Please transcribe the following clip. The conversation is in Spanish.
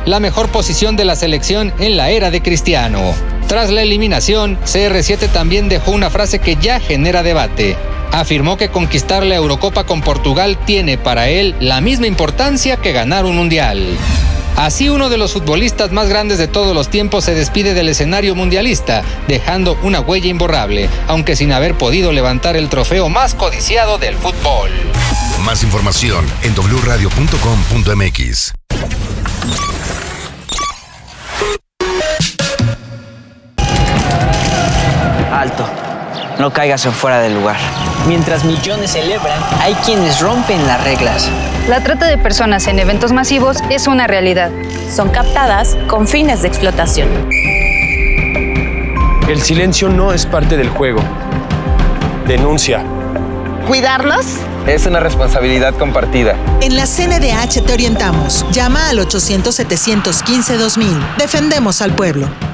la mejor posición de la selección en la era de Cristiano. Tras la eliminación, CR7 también dejó una frase que ya genera debate. Afirmó que conquistar la Eurocopa con Portugal tiene para él la misma importancia que ganar un mundial. Así, uno de los futbolistas más grandes de todos los tiempos se despide del escenario mundialista, dejando una huella imborrable, aunque sin haber podido levantar el trofeo más codiciado del fútbol. Más información en wradio.com.mx. Alto, no caigas en fuera del lugar. Mientras millones celebran, hay quienes rompen las reglas. La trata de personas en eventos masivos es una realidad. Son captadas con fines de explotación. El silencio no es parte del juego. Denuncia. ¿Cuidarlos? Es una responsabilidad compartida. En la CNDH te orientamos. Llama al 800-715-2000. Defendemos al pueblo.